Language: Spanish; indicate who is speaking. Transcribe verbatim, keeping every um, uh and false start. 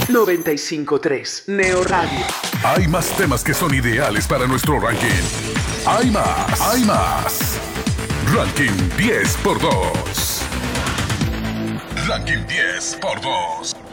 Speaker 1: noventa y cinco punto tres Neo Radio.
Speaker 2: Hay más temas que son ideales para nuestro ranking. Hay más, hay más. Ranking diez por dos. Ranking diez por dos.